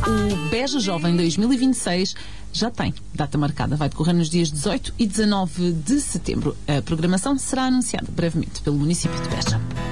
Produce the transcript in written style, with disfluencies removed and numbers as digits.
O Beja Jovem 2026 já tem data marcada. Vai decorrer nos dias 18 e 19 de setembro. A programação será anunciada brevemente pelo município de Beja.